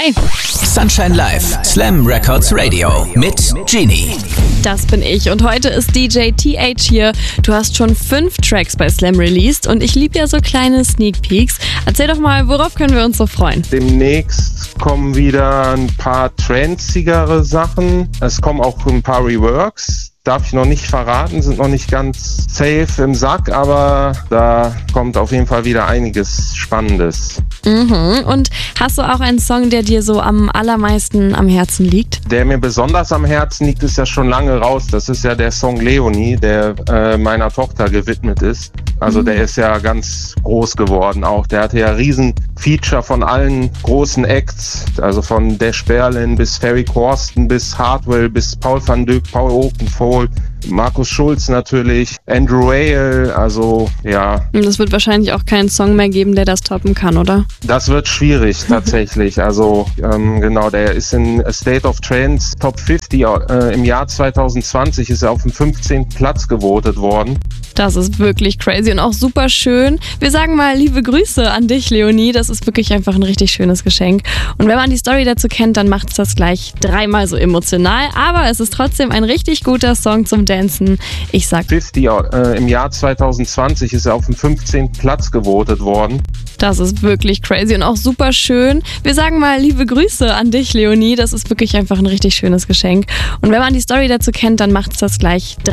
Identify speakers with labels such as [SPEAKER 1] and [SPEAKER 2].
[SPEAKER 1] Hi.
[SPEAKER 2] Sunshine Live, Slam Records Radio mit Genie.
[SPEAKER 1] Das bin ich und heute ist DJ TH hier. Du hast schon 5 Tracks bei Slam released und ich liebe ja so kleine Sneak Peeks. Erzähl doch mal, worauf können wir uns so freuen?
[SPEAKER 3] Demnächst kommen wieder ein paar tranceigere Sachen. Es kommen auch ein paar Reworks. Darf ich noch nicht verraten, sind noch nicht ganz safe im Sack, aber da kommt auf jeden Fall wieder einiges Spannendes.
[SPEAKER 1] Und hast du auch einen Song, der dir so am allermeisten am Herzen liegt?
[SPEAKER 3] Der mir besonders am Herzen liegt, ist ja schon lange raus. Das ist ja der Song Leonie, der meiner Tochter gewidmet ist. Also der ist ja ganz groß geworden auch. Der hatte ja riesen Feature von allen großen Acts, also von Dash Berlin bis Ferry Corsten bis Hardwell bis Paul van Dyk, Paul Oakenfold, Markus Schulz natürlich, Andrew Whale, also ja.
[SPEAKER 1] Das wird wahrscheinlich auch keinen Song mehr geben, der das toppen kann, oder?
[SPEAKER 3] Das wird schwierig tatsächlich. Also genau, der ist in A State of Trance Top 50 im Jahr 2020 ist er auf dem 15. Platz gewotet worden.
[SPEAKER 1] Das ist wirklich crazy und auch super schön. Wir sagen mal liebe Grüße an dich, Leonie. Das ist wirklich einfach ein richtig schönes Geschenk. Und wenn man die Story dazu kennt, dann macht es das gleich 3-mal so emotional. Aber es ist trotzdem ein richtig guter Song zum Dancen. Ich sag
[SPEAKER 3] 50 im Jahr 2020 ist er auf dem 15. Platz gewotet worden.
[SPEAKER 1] Das ist wirklich crazy und auch super schön. Wir sagen mal liebe Grüße an dich, Leonie. Das ist wirklich einfach ein richtig schönes Geschenk. Und wenn man die Story dazu kennt, dann macht es das gleich